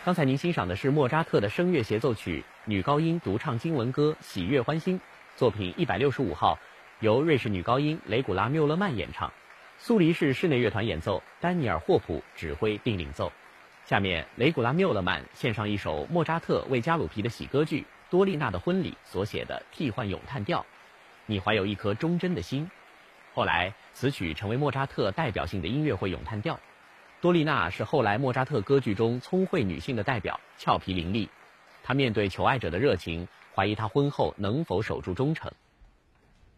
刚才您欣赏的是莫扎特的声乐协奏曲，女高音独唱经文歌《喜悦欢欣》，作品165号，由瑞士女高音雷古拉缪勒曼演唱，苏黎世室内乐团演奏，丹尼尔霍普指挥并领奏。下面雷古拉缪勒曼献上一首莫扎特为加鲁皮的喜歌剧《多丽娜的婚礼》所写的替换咏叹调，你怀有一颗忠贞的心。后来此曲成为莫扎特代表性的音乐会咏叹调。多丽娜是后来莫扎特歌剧中聪慧女性的代表，俏皮伶俐。她面对求爱者的热情，怀疑她婚后能否守住忠诚。